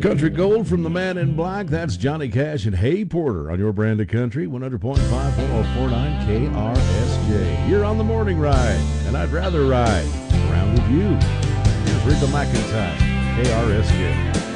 Country Gold from the Man in Black. That's Johnny Cash and Hey Porter on your brand of country. 100.5, 1049 KRSJ. You're on the morning ride, and I'd rather ride around with you. Here's Reba McEntire, KRSJ.